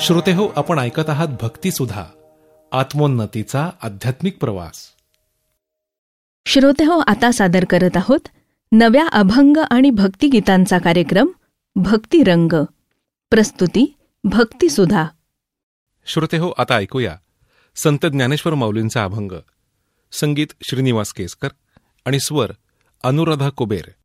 श्रोतेहो, आपण ऐकत आहात भक्तिसुधा, आत्मोन्नतीचा आध्यात्मिक प्रवास. श्रोतेहो, आता सादर करत आहोत नव्या अभंग आणि भक्तिगीतांचा कार्यक्रम भक्तिरंग. प्रस्तुती भक्तिसुधा. श्रोतेहो, आता ऐकूया संत ज्ञानेश्वर माऊलींचा अभंग. संगीत श्रीनिवास केसकर आणि स्वर अनुराधा कुबेर.